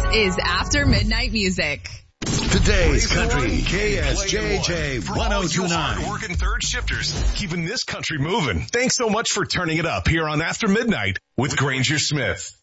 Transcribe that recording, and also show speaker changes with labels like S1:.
S1: is After Midnight Music.
S2: Today's country, KSJJ
S3: For all you
S2: 1029.
S3: hard-working third shifters, keeping this country moving. Thanks so much for turning it up here on After Midnight with Granger Smith.